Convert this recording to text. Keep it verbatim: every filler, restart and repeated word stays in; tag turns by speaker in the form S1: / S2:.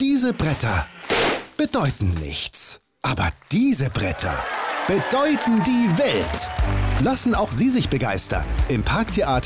S1: Diese Bretter bedeuten nichts. Aber diese Bretter bedeuten die Welt. Lassen auch Sie sich begeistern im Parktheater